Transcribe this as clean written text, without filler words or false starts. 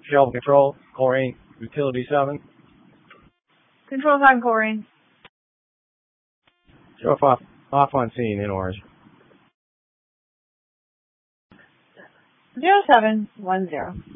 Shelf Control, Chlorine, Utility 7. Control 5, Chlorine. Show off on scene in orange. 0710.